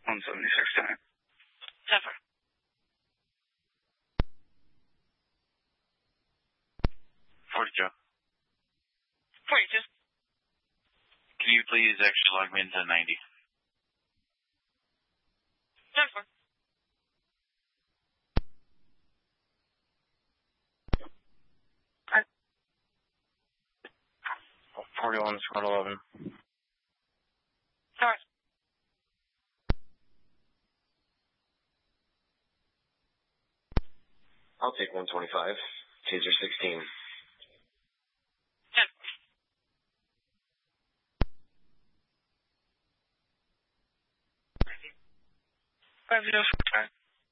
176 10. Zephyr. 42. 42. Can you please actually log me into 90? 10-4. 41, squad 11. North. I'll take 125. Taser 16. 10. 5045.